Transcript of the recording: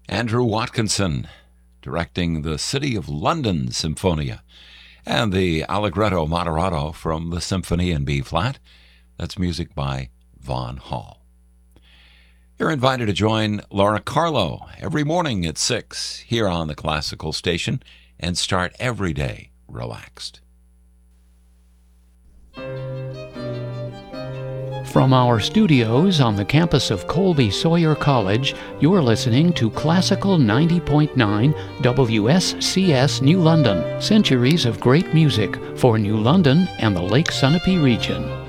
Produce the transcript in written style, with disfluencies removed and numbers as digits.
Andrew Watkinson directing the City of London Symphonia and the Allegretto Moderato from the Symphony in B-flat. That's music by Von Hall. You're invited to join Laura Carlo every morning at 6 here on the Classical Station and start every day relaxed. From our studios on the campus of Colby Sawyer College, you're listening to Classical 90.9 WSCS New London, centuries of great music for New London and the Lake Sunapee region.